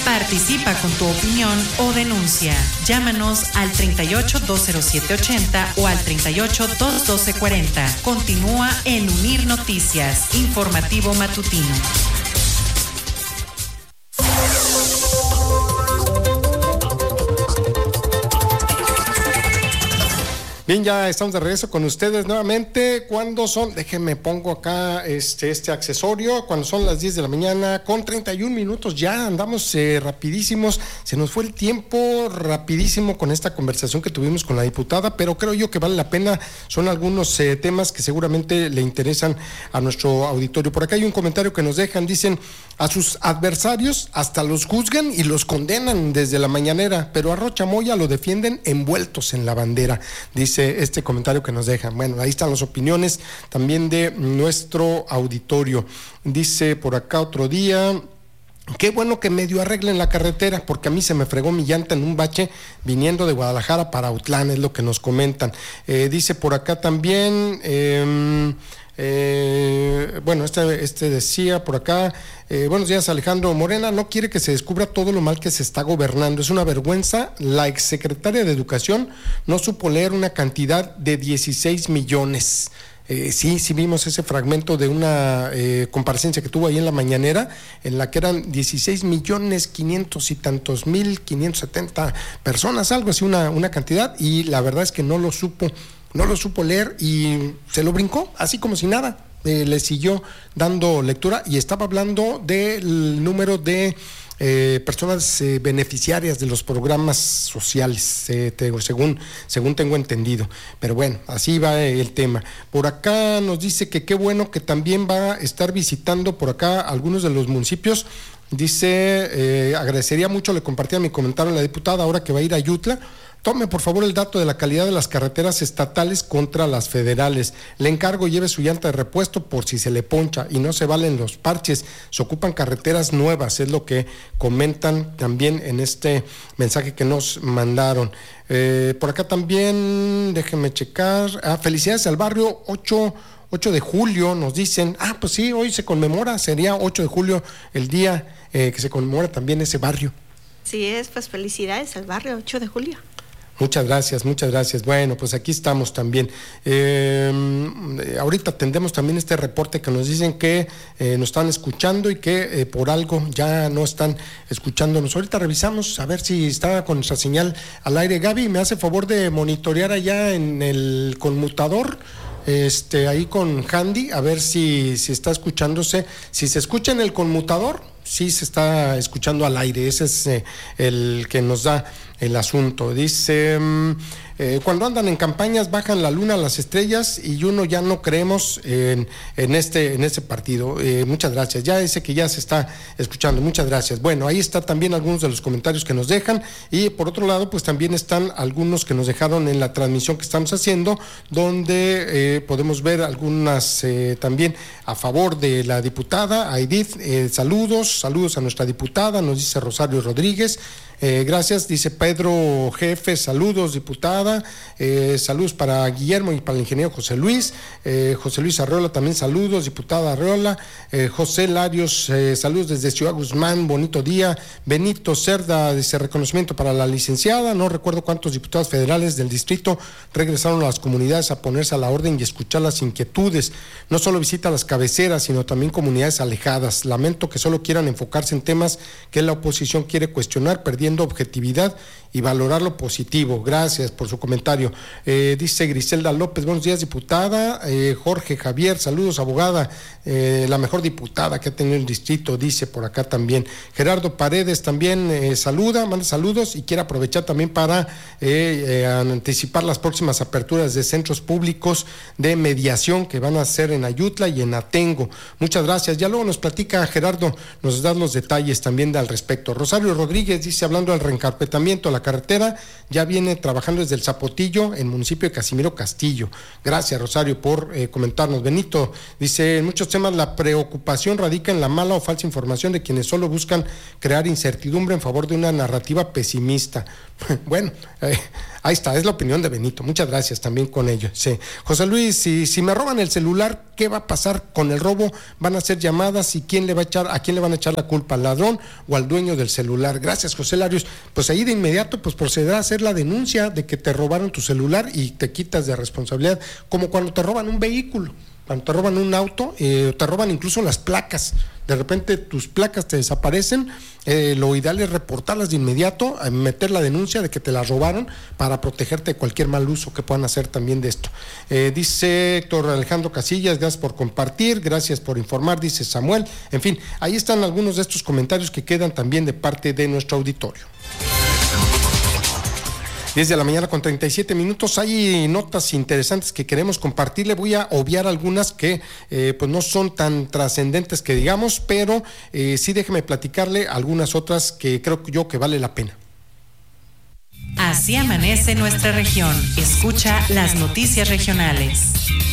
Participa con tu opinión o denuncia. Llámanos al 38-207-80 o al 38-212-40. Continúa en Unir Noticias, informativo matutino. Bien, ya estamos de regreso con ustedes nuevamente. Cuando son, déjenme pongo acá este accesorio, cuando son las 10 de la mañana con 31 minutos, ya andamos rapidísimos, se nos fue el tiempo rapidísimo con esta conversación que tuvimos con la diputada, pero creo yo que vale la pena, son algunos temas que seguramente le interesan a nuestro auditorio. Por acá hay un comentario que nos dejan, dicen, a sus adversarios hasta los juzgan y los condenan desde la mañanera, pero a Rocha Moya lo defienden envueltos en la bandera, dice este comentario que nos dejan. Bueno, ahí están las opiniones también de nuestro auditorio. Dice por acá otro día, qué bueno que medio arreglen la carretera, porque a mí se me fregó mi llanta en un bache viniendo de Guadalajara para Autlán, es lo que nos comentan. Dice por acá también, bueno, este decía por acá, buenos días Alejandro, Morena no quiere que se descubra todo lo mal que se está gobernando, es una vergüenza, la exsecretaria de Educación no supo leer una cantidad de 16 millones. Sí vimos ese fragmento de una comparecencia que tuvo ahí en la mañanera, en la que eran 16 millones 500 y tantos mil, 570 personas, algo así, una cantidad, y la verdad es que no lo supo leer y se lo brincó, así como si nada. Le siguió dando lectura y estaba hablando del número de personas beneficiarias de los programas sociales, según tengo entendido. Pero bueno, así va el tema. Por acá nos dice que qué bueno que también va a estar visitando por acá algunos de los municipios. Dice, agradecería mucho, le compartía mi comentario a la diputada, ahora que va a ir a Ayutla. Tome por favor el dato de la calidad de las carreteras estatales contra las federales. Le encargo lleve su llanta de repuesto por si se le poncha y no se valen los parches. Se ocupan carreteras nuevas, es lo que comentan también en este mensaje que nos mandaron. Por acá también, déjenme checar. Felicidades al barrio 8 de julio, nos dicen. Pues sí, hoy se conmemora, sería 8 de julio el día que se conmemora también ese barrio. Sí es, pues felicidades al barrio 8 de julio. Muchas gracias. Bueno, pues aquí estamos también. Ahorita atendemos también este reporte que nos dicen que nos están escuchando y que por algo ya no están escuchándonos. Ahorita revisamos a ver si está con nuestra señal al aire. Gaby, ¿me hace favor de monitorear allá en el conmutador? Ahí con Handy, a ver si está escuchándose. Si se escucha en el conmutador, sí se está escuchando al aire. Ese es el que nos da el asunto. Dice, cuando andan en campañas bajan la luna, las estrellas y uno ya no creemos en este partido. Muchas gracias. Ya dice que ya se está escuchando. Muchas gracias. Bueno, ahí está también algunos de los comentarios que nos dejan y por otro lado pues también están algunos que nos dejaron en la transmisión que estamos haciendo, donde podemos ver algunas también a favor de la diputada, a Edith. Saludos a nuestra diputada, nos dice Rosario Rodríguez. Gracias, dice Pedro Jefe, saludos diputada, saludos para Guillermo y para el ingeniero José Luis Arreola también saludos, diputada Arreola, José Larios, saludos desde Ciudad Guzmán, bonito día. Benito Cerda dice reconocimiento para la licenciada, no recuerdo cuántos diputados federales del distrito regresaron a las comunidades a ponerse a la orden y escuchar las inquietudes, no solo visita las cabeceras, sino también comunidades alejadas. Lamento que solo quieran enfocarse en temas que la oposición quiere cuestionar, perdiendo objetividad y valorar lo positivo. Gracias por su comentario. Dice Griselda López, buenos días diputada. Jorge Javier, saludos abogada, la mejor diputada que ha tenido el distrito, dice por acá también. Gerardo Paredes también manda saludos y quiere aprovechar también para anticipar las próximas aperturas de centros públicos de mediación que van a hacer en Ayutla y en Atengo. Muchas gracias. Ya luego nos platica Gerardo, nos da los detalles también al respecto. Rosario Rodríguez dice, hablando continuando el reencarpetamiento. La carretera ya viene trabajando desde el Zapotillo, en el municipio de Casimiro Castillo. Gracias, Rosario, por comentarnos. Benito dice, en muchos temas la preocupación radica en la mala o falsa información de quienes solo buscan crear incertidumbre en favor de una narrativa pesimista. Bueno, ahí está, es la opinión de Benito. Muchas gracias también con ello. Sí. José Luis, si me roban el celular, ¿qué va a pasar con el robo? Van a hacer llamadas y ¿a quién le van a echar la culpa? ¿Al ladrón o al dueño del celular? Gracias, José Larios. Pues ahí de inmediato pues procederá a hacer la denuncia de que te robaron tu celular y te quitas de responsabilidad, como cuando te roban un vehículo. Cuando te roban un auto, te roban incluso las placas. De repente tus placas te desaparecen, lo ideal es reportarlas de inmediato, meter la denuncia de que te las robaron para protegerte de cualquier mal uso que puedan hacer también de esto. Dice Héctor Alejandro Casillas, gracias por compartir, gracias por informar, dice Samuel. En fin, ahí están algunos de estos comentarios que quedan también de parte de nuestro auditorio. 10 de la mañana con 37 minutos, hay notas interesantes que queremos compartirle. Voy a obviar algunas que pues no son tan trascendentes que digamos, pero sí déjeme platicarle algunas otras que creo yo que vale la pena. Así amanece nuestra región. Escucha las noticias regionales.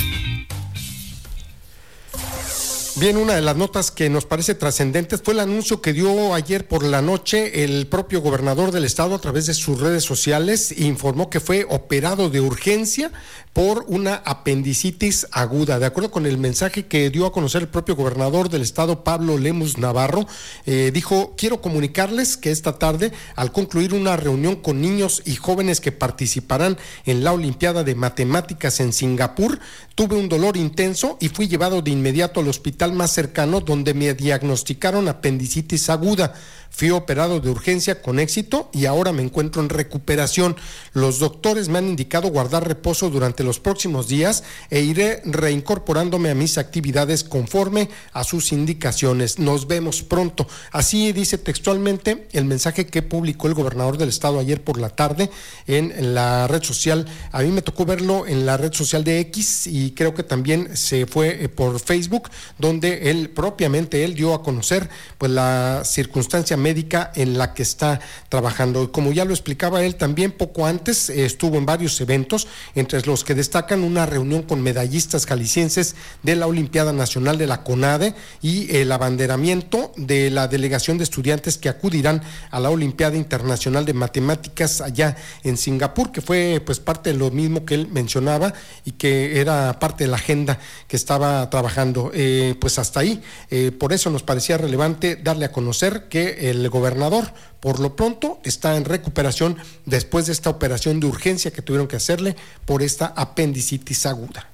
Bien, una de las notas que nos parece trascendentes fue el anuncio que dio ayer por la noche el propio gobernador del estado a través de sus redes sociales. Informó que fue operado de urgencia por una apendicitis aguda. De acuerdo con el mensaje que dio a conocer el propio gobernador del estado, Pablo Lemus Navarro, dijo, quiero comunicarles que esta tarde, al concluir una reunión con niños y jóvenes que participarán en la Olimpiada de Matemáticas en Singapur, tuve un dolor intenso y fui llevado de inmediato al hospital más cercano, donde me diagnosticaron apendicitis aguda. Fui operado de urgencia con éxito y ahora me encuentro en recuperación. Los doctores me han indicado guardar reposo durante los próximos días e iré reincorporándome a mis actividades conforme a sus indicaciones. Nos vemos pronto. Así dice textualmente el mensaje que publicó el gobernador del estado ayer por la tarde en la red social. A mí me tocó verlo en la red social de X y creo que también se fue por Facebook, donde él dio a conocer pues la circunstancia médica en la que está trabajando. Como ya lo explicaba él también poco antes, estuvo en varios eventos, entre los que destacan una reunión con medallistas jaliscienses de la Olimpiada Nacional de la CONADE y el abanderamiento de la delegación de estudiantes que acudirán a la Olimpiada Internacional de Matemáticas allá en Singapur, que fue pues parte de lo mismo que él mencionaba y que era parte de la agenda que estaba trabajando. Pues hasta ahí, por eso nos parecía relevante darle a conocer que el gobernador por lo pronto está en recuperación después de esta operación de urgencia que tuvieron que hacerle por esta apendicitis aguda.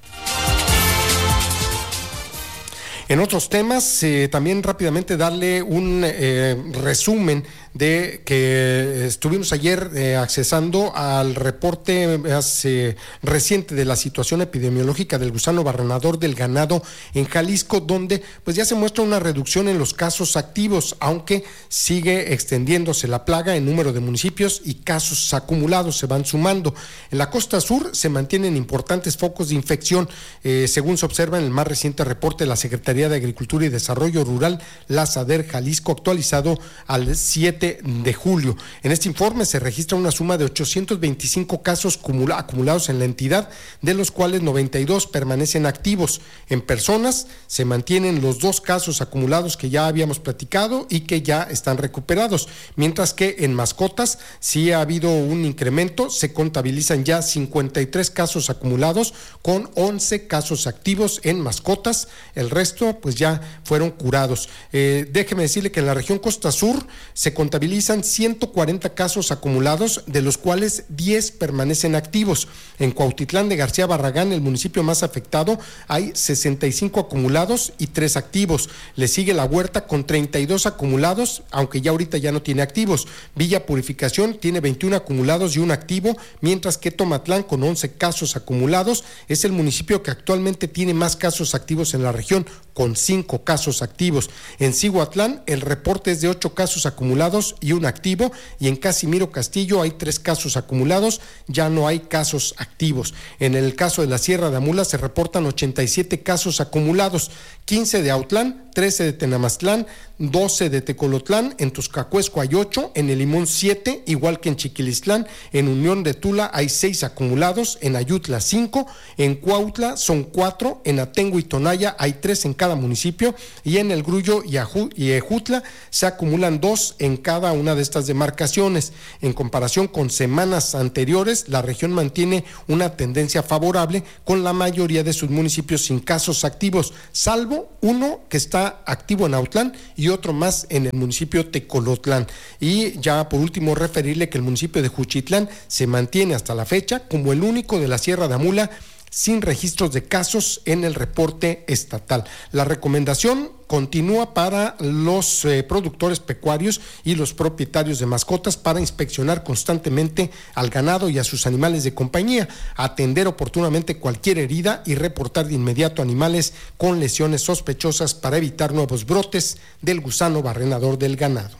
En otros temas, también rápidamente darle un resumen de que estuvimos ayer accesando al reporte más reciente de la situación epidemiológica del gusano barrenador del ganado en Jalisco, donde pues ya se muestra una reducción en los casos activos, aunque sigue extendiéndose la plaga en número de municipios y casos acumulados se van sumando. En la costa sur se mantienen importantes focos de infección, según se observa en el más reciente reporte de la Secretaría de Agricultura y Desarrollo Rural, la SADER Jalisco, actualizado al 7 de julio. En este informe se registra una suma de 825 casos acumulados en la entidad, de los cuales 92 permanecen activos. En personas se mantienen los 2 casos acumulados que ya habíamos platicado y que ya están recuperados, mientras que en mascotas sí ha habido un incremento, se contabilizan ya 53 casos acumulados con 11 casos activos en mascotas, el resto pues ya fueron curados. Déjeme decirle que en la región Costa Sur se contabilizan 140 casos acumulados, de los cuales 10 permanecen activos. En Cuautitlán de García Barragán, el municipio más afectado, hay 65 acumulados y 3 activos. Le sigue La Huerta con 32 acumulados, aunque ya ahorita ya no tiene activos. Villa Purificación tiene 21 acumulados y 1 activo, mientras que Tomatlán, con 11 casos acumulados, es el municipio que actualmente tiene más casos activos en la región, con 5 casos activos. En Cihuatlán el reporte es de 8 casos acumulados y 1 activo, y en Casimiro Castillo hay 3 casos acumulados, ya no hay casos activos. En el caso de la Sierra de Amula se reportan 87 casos acumulados, 15 de Autlán, 13 de Tenamaztlán, 12 de Tecolotlán, en Tuscacuesco hay 8, en El Limón 7, igual que en Chiquilistlán, en Unión de Tula hay 6 acumulados, en Ayutla 5, en Cuautla son 4, en Atengo y Tonaya hay 3 en cada municipio, y en El Grullo y Ejutla se acumulan 2 en cada una de estas demarcaciones. En comparación con semanas anteriores, la región mantiene una tendencia favorable, con la mayoría de sus municipios sin casos activos, salvo uno que está activo en Autlán y otro más en el municipio Tecolotlán. Y ya por último referirle que el municipio de Juchitlán se mantiene hasta la fecha como el único de la Sierra de Amula sin registros de casos en el reporte estatal. La recomendación continúa para los productores pecuarios y los propietarios de mascotas para inspeccionar constantemente al ganado y a sus animales de compañía, atender oportunamente cualquier herida y reportar de inmediato animales con lesiones sospechosas para evitar nuevos brotes del gusano barrenador del ganado.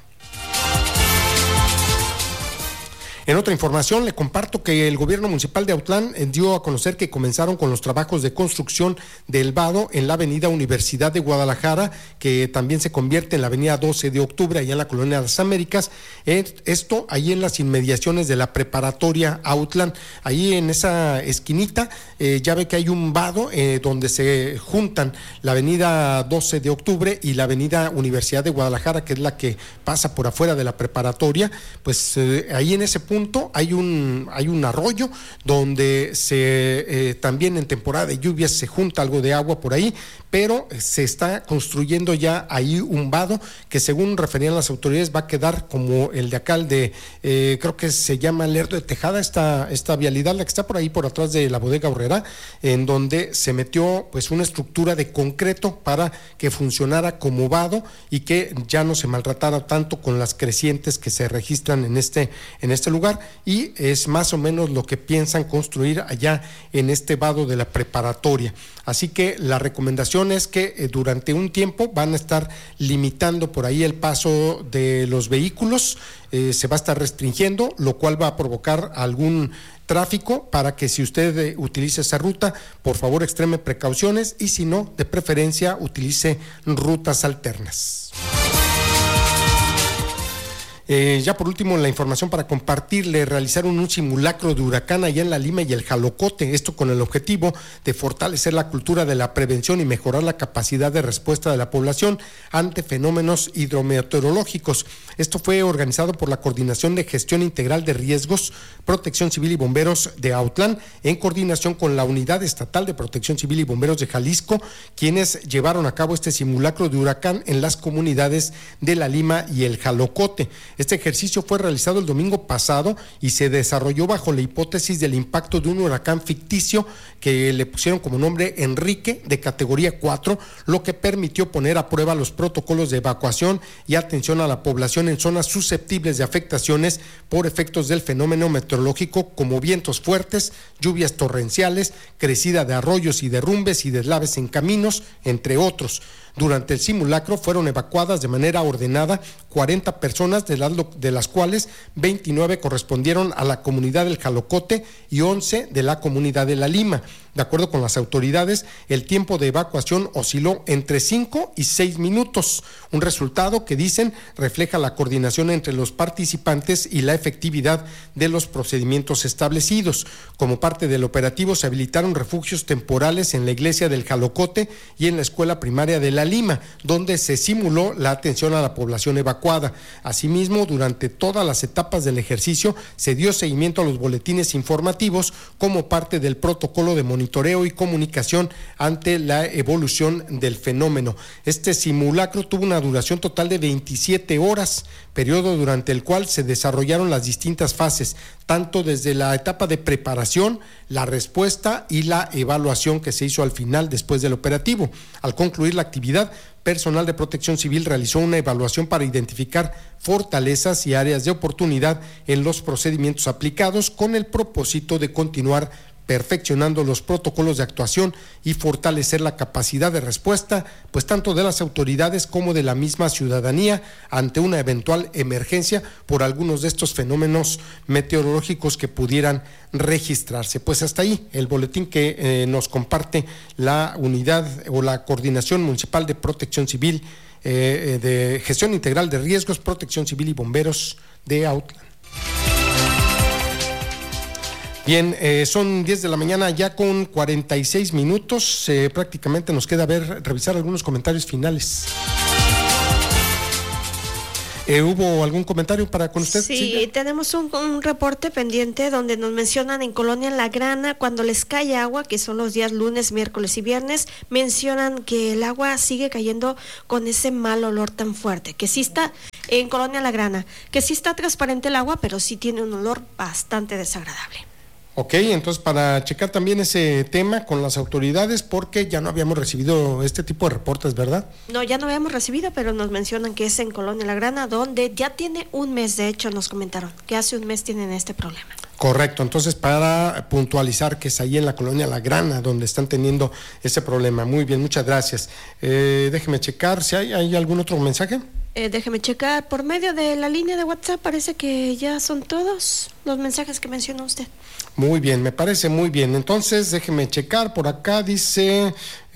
En otra información, le comparto que el gobierno municipal de Autlán dio a conocer que comenzaron con los trabajos de construcción del vado en la avenida Universidad de Guadalajara, que también se convierte en la avenida 12 de octubre, allá en la colonia de las Américas. Esto ahí en las inmediaciones de la preparatoria Autlán. Ahí en esa esquinita ya ve que hay un vado donde se juntan la avenida 12 de octubre y la avenida Universidad de Guadalajara, que es la que pasa por afuera de la preparatoria. Pues ahí en ese punto hay un arroyo donde también en temporada de lluvias se junta algo de agua por ahí, pero se está construyendo ya ahí un vado que, según referían las autoridades, va a quedar como el de acá, creo que se llama Lerdo de Tejada, esta vialidad, la que está por ahí por atrás de la bodega Horrera, en donde se metió pues una estructura de concreto para que funcionara como vado y que ya no se maltratara tanto con las crecientes que se registran en este lugar, y es más o menos lo que piensan construir allá en este vado de la preparatoria. Así que la recomendación es que durante un tiempo van a estar limitando por ahí el paso de los vehículos, se va a estar restringiendo, lo cual va a provocar algún tráfico para que, si usted utiliza esa ruta, por favor extreme precauciones, y si no, de preferencia utilice rutas alternas. Ya por último, la información para compartirle: realizaron un simulacro de huracán allá en La Lima y el Jalocote, esto con el objetivo de fortalecer la cultura de la prevención y mejorar la capacidad de respuesta de la población ante fenómenos hidrometeorológicos. Esto fue organizado por la Coordinación de Gestión Integral de Riesgos, Protección Civil y Bomberos de Autlán, en coordinación con la Unidad Estatal de Protección Civil y Bomberos de Jalisco, quienes llevaron a cabo este simulacro de huracán en las comunidades de La Lima y el Jalocote. Este ejercicio fue realizado el domingo pasado y se desarrolló bajo la hipótesis del impacto de un huracán ficticio que le pusieron como nombre Enrique, de categoría 4, lo que permitió poner a prueba los protocolos de evacuación y atención a la población en zonas susceptibles de afectaciones por efectos del fenómeno meteorológico, como vientos fuertes, lluvias torrenciales, crecida de arroyos y derrumbes y deslaves en caminos, entre otros. Durante el simulacro fueron evacuadas de manera ordenada 40 personas, de las cuales 29 correspondieron a la comunidad del Jalocote y 11 de la comunidad de La Lima. De acuerdo con las autoridades, el tiempo de evacuación osciló entre 5 y 6 minutos, un resultado que dicen refleja la coordinación entre los participantes y la efectividad de los procedimientos establecidos. Como parte del operativo se habilitaron refugios temporales en la iglesia del Jalocote y en la escuela primaria de La Lima, donde se simuló la atención a la población evacuada. Asimismo, durante todas las etapas del ejercicio se dio seguimiento a los boletines informativos como parte del protocolo de monitoreo y comunicación ante la evolución del fenómeno. Este simulacro tuvo una duración total de 27 horas, periodo durante el cual se desarrollaron las distintas fases, tanto desde la etapa de preparación, la respuesta y la evaluación que se hizo al final después del operativo. Al concluir la actividad, personal de Protección Civil realizó una evaluación para identificar fortalezas y áreas de oportunidad en los procedimientos aplicados, con el propósito de continuar perfeccionando los protocolos de actuación y fortalecer la capacidad de respuesta, pues tanto de las autoridades como de la misma ciudadanía ante una eventual emergencia por algunos de estos fenómenos meteorológicos que pudieran registrarse. Pues hasta ahí el boletín que nos comparte la unidad o la Coordinación Municipal de Protección Civil, de Gestión Integral de Riesgos, Protección Civil y Bomberos de Autlan. Bien, son 10 de la mañana ya con 46 minutos, prácticamente nos queda revisar algunos comentarios finales. ¿Hubo algún comentario con usted? Sí, Silvia. tenemos un reporte pendiente donde nos mencionan en Colonia La Grana, cuando les cae agua, que son los días lunes, miércoles y viernes, mencionan que el agua sigue cayendo con ese mal olor tan fuerte, que sí está en Colonia La Grana, que sí está transparente el agua, pero sí tiene un olor bastante desagradable. Ok, entonces para checar también ese tema con las autoridades, porque ya no habíamos recibido este tipo de reportes, ¿verdad? No, ya no habíamos recibido, pero nos mencionan que es en Colonia La Grana, donde ya tiene un mes, de hecho nos comentaron que hace un mes tienen este problema. Correcto, entonces para puntualizar que es ahí en la Colonia La Grana donde están teniendo ese problema. Muy bien, muchas gracias. Déjeme checar si hay algún otro mensaje. Déjeme checar, por medio de la línea de WhatsApp parece que ya son todos los mensajes que mencionó usted. Muy bien, me parece muy bien. Entonces, déjeme checar, por acá dice,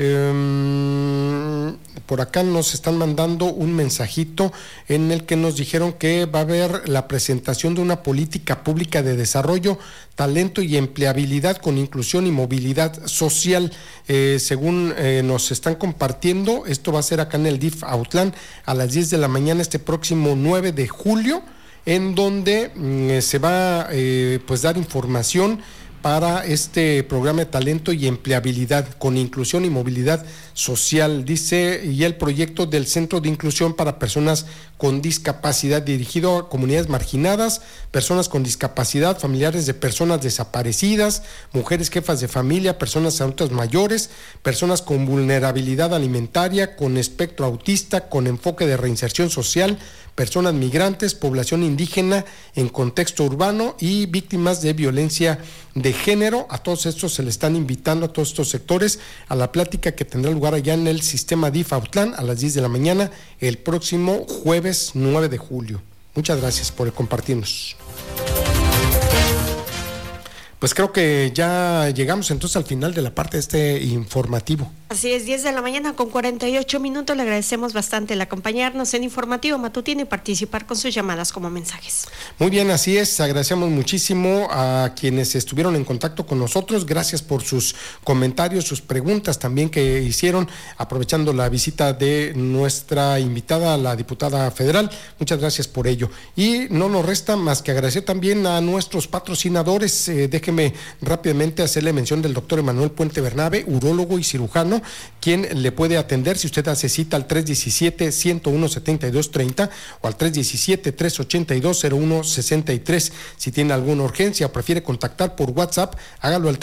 por acá nos están mandando un mensajito en el que nos dijeron que va a haber la presentación de una política pública de desarrollo, talento y empleabilidad con inclusión y movilidad social. Según nos están compartiendo, esto va a ser acá en el DIF Autlan a las 10 de la mañana este próximo 9 de julio, en donde se va pues dar información para este programa de talento y empleabilidad con inclusión y movilidad social, dice, y el proyecto del Centro de Inclusión para Personas con Discapacidad dirigido a comunidades marginadas, personas con discapacidad, familiares de personas desaparecidas, mujeres jefas de familia, personas adultas mayores, personas con vulnerabilidad alimentaria, con espectro autista, con enfoque de reinserción social, personas migrantes, población indígena en contexto urbano y víctimas de violencia de género. A todos estos se le están invitando, a todos estos sectores, a la plática que tendrá lugar allá en el sistema DIF Autlan a las 10 de la mañana el próximo jueves 9 de julio. Muchas gracias por compartirnos. Pues creo que ya llegamos entonces al final de la parte de este informativo. Así es, 10 de la mañana con 48 minutos. Le agradecemos bastante el acompañarnos en Informativo Matutino y participar con sus llamadas como mensajes. Muy bien, así es. Agradecemos muchísimo a quienes estuvieron en contacto con nosotros. Gracias por sus comentarios, sus preguntas también que hicieron, aprovechando la visita de nuestra invitada, la diputada federal. Muchas gracias por ello. Y no nos resta más que agradecer también a nuestros patrocinadores. Déjeme rápidamente hacerle mención del doctor Emanuel Puente Bernabe, urólogo y cirujano, quien le puede atender si usted hace cita al 317-101-7230 o al 317-382-0163. Si tiene alguna urgencia o prefiere contactar por WhatsApp, hágalo al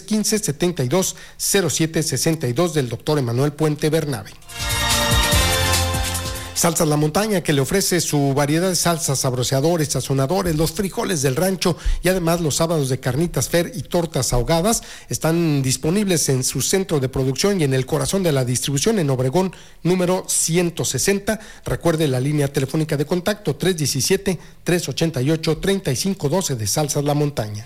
3315-720762 del doctor Emanuel Puente Bernabe. Salsas La Montaña, que le ofrece su variedad de salsas, sabroseadores, sazonadores, los frijoles del rancho y además los sábados de carnitas Fer y tortas ahogadas están disponibles en su centro de producción y en el corazón de la distribución en Obregón número 160. Recuerde la línea telefónica de contacto 317-388-3512 de Salsas La Montaña.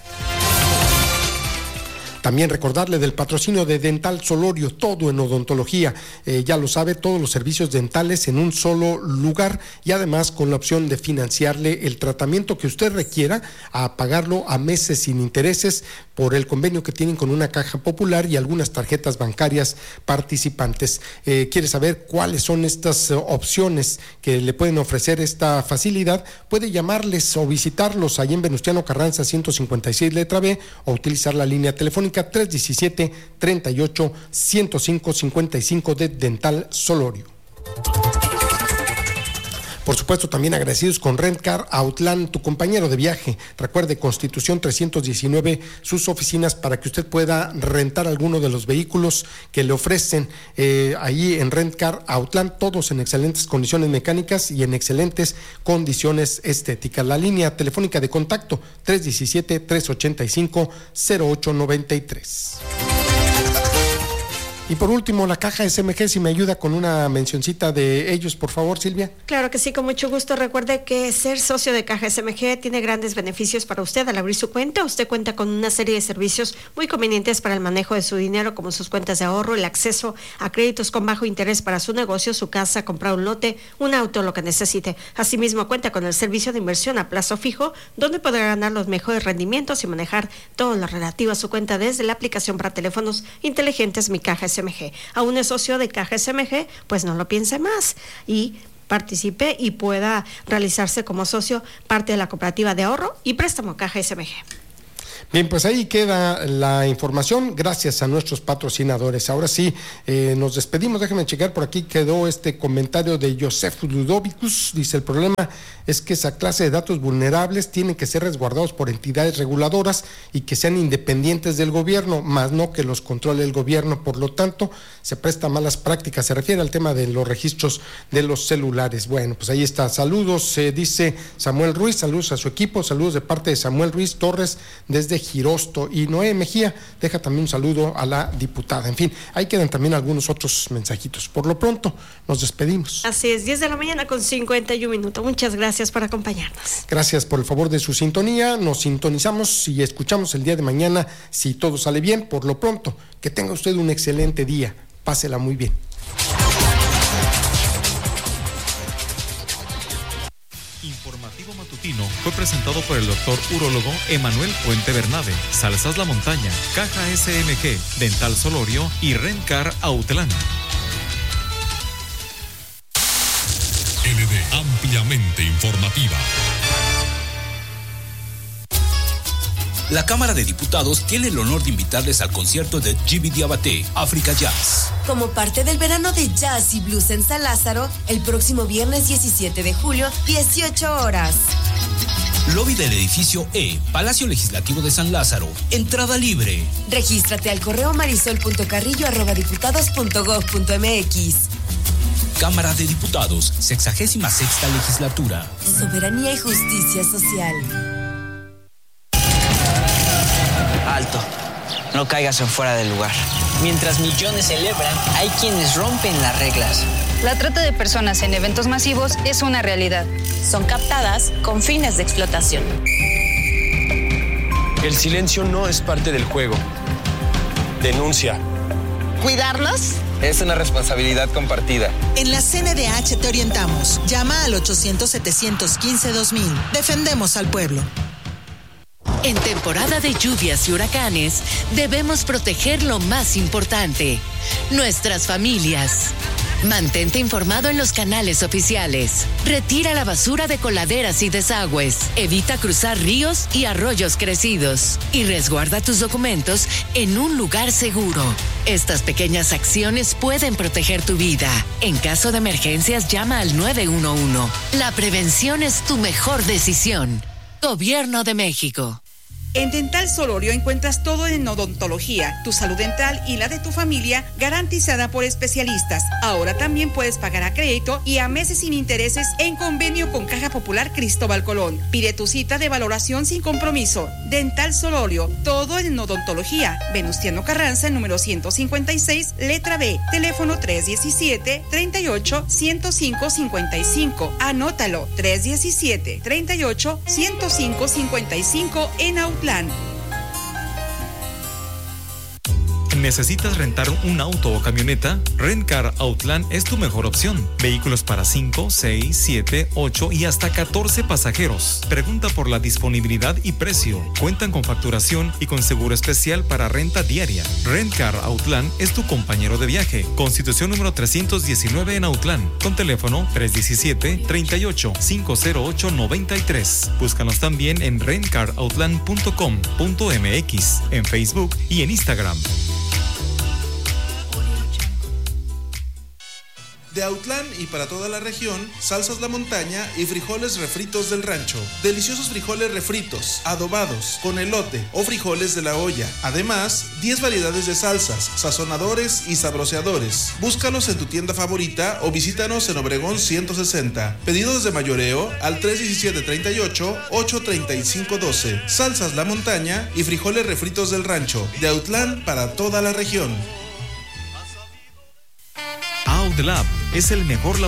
También recordarle del patrocinio de Dental Solorio, todo en odontología. Ya lo sabe, todos los servicios dentales en un solo lugar y además con la opción de financiarle el tratamiento que usted requiera, a pagarlo a meses sin intereses por el convenio que tienen con una caja popular y algunas tarjetas bancarias participantes. ¿Quiere saber cuáles son estas opciones que le pueden ofrecer esta facilidad? Puede llamarles o visitarlos allí en Venustiano Carranza 156 letra B o utilizar la línea telefónica 317-38-105-55 de Dental Solorio. Por supuesto, también agradecidos con Rentcar Outland, tu compañero de viaje. Recuerde, Constitución 319, sus oficinas para que usted pueda rentar alguno de los vehículos que le ofrecen ahí en Rentcar Outland, todos en excelentes condiciones mecánicas y en excelentes condiciones estéticas. La línea telefónica de contacto 317-385-0893. Y por último, la caja SMG, si me ayuda con una mencioncita de ellos, por favor, Silvia. Claro que sí, con mucho gusto. Recuerde que ser socio de Caja SMG tiene grandes beneficios para usted al abrir su cuenta. Usted cuenta con una serie de servicios muy convenientes para el manejo de su dinero, como sus cuentas de ahorro, el acceso a créditos con bajo interés para su negocio, su casa, comprar un lote, un auto, lo que necesite. Asimismo, cuenta con el servicio de inversión a plazo fijo, donde podrá ganar los mejores rendimientos y manejar todo lo relativo a su cuenta desde la aplicación para teléfonos inteligentes Mi Caja SMG. Aún es socio de Caja SMG, pues no lo piense más y participe y pueda realizarse como socio parte de la cooperativa de ahorro y préstamo Caja SMG. Bien, pues ahí queda la información, gracias a nuestros patrocinadores. Ahora sí, nos despedimos. Déjenme checar, por aquí quedó este comentario de Joseph Ludovicus. Dice, el problema es que esa clase de datos vulnerables tienen que ser resguardados por entidades reguladoras y que sean independientes del gobierno, más no que los controle el gobierno. Por lo tanto, se presta a malas prácticas. Se refiere al tema de los registros de los celulares. Bueno, pues ahí está. Saludos, dice Samuel Ruiz, saludos a su equipo, saludos de parte de Samuel Ruiz Torres desde Girosto, y Noé Mejía deja también un saludo a la diputada. En fin, ahí quedan también algunos otros mensajitos. Por lo pronto, nos despedimos. Así es, 10 de la mañana con 51 minutos. Muchas gracias por acompañarnos. Gracias por el favor de su sintonía. Nos sintonizamos y escuchamos el día de mañana, si todo sale bien. Por lo pronto, que tenga usted un excelente día. Pásela muy bien. Informativo matutino fue presentado por el doctor urólogo Emanuel Puente Bernabe, Salsas La Montaña, Caja SMG, Dental Solorio y Rentcar Outland. LD ampliamente informativa. La Cámara de Diputados tiene el honor de invitarles al concierto de Jimmy Diabaté, África Jazz. Como parte del verano de jazz y blues en San Lázaro, el próximo viernes 17 de julio, 18 horas. Lobby del edificio E, Palacio Legislativo de San Lázaro. Entrada libre. Regístrate al correo marisol.carrillo@diputados.gov.mx. Cámara de Diputados, 66ª Legislatura. Soberanía y justicia social. Alto, no caigas en fuera del lugar. Mientras millones celebran, hay quienes rompen las reglas. La trata de personas en eventos masivos es una realidad. Son captadas con fines de explotación. El silencio no es parte del juego. Denuncia. ¿Cuidarnos? Es una responsabilidad compartida. En la CNDH te orientamos. Llama al 800-715-2000. Defendemos al pueblo. En temporada de lluvias y huracanes, debemos proteger lo más importante, nuestras familias. Mantente informado en los canales oficiales. Retira la basura de coladeras y desagües. Evita cruzar ríos y arroyos crecidos. Y resguarda tus documentos en un lugar seguro. Estas pequeñas acciones pueden proteger tu vida. En caso de emergencias, llama al 911. La prevención es tu mejor decisión. Gobierno de México. En Dental Solorio encuentras todo en odontología, tu salud dental y la de tu familia garantizada por especialistas. Ahora también puedes pagar a crédito y a meses sin intereses en convenio con Caja Popular Cristóbal Colón. Pide tu cita de valoración sin compromiso. Dental Solorio, todo en odontología. Venustiano Carranza, número 156, letra B. Teléfono 317-38-105-55. Anótalo, 317-38-105-55 en Outland. ¿Necesitas rentar un auto o camioneta? Rentcar Outland es tu mejor opción. Vehículos para 5, 6, 7, 8 y hasta 14 pasajeros. Pregunta por la disponibilidad y precio. Cuentan con facturación y con seguro especial para renta diaria. Rentcar Outland es tu compañero de viaje. Constitución número 319 en Outland. Con teléfono 317-38-508-93. Búscanos también en rentcaroutland.com.mx, en Facebook y en Instagram. De Autlán y para toda la región, salsas La Montaña y frijoles refritos del rancho. Deliciosos frijoles refritos, adobados, con elote o frijoles de la olla. Además, 10 variedades de salsas, sazonadores y sabroseadores. Búscalos en tu tienda favorita o visítanos en Obregón 160. Pedidos de mayoreo al 317-38-835-12. Salsas La Montaña y frijoles refritos del rancho. De Autlán para toda la región. Outlab es el mejor